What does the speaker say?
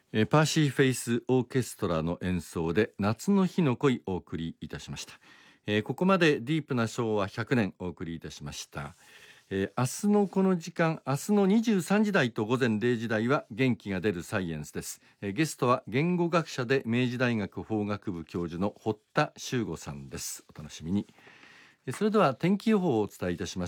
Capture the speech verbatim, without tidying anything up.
えーパーシーフェイスオーケストラの演奏で夏の日の恋お送りいたしました。えーここまでディープな昭和ひゃくねんお送りいたしました。えー明日のこの時間、明日のにじゅうさんじ台と午前れいじ台は元気が出るサイエンスです。えーゲストは言語学者で明治大学法学部教授の堀田修吾さんです。お楽しみに。えーそれでは天気予報をお伝えいたします。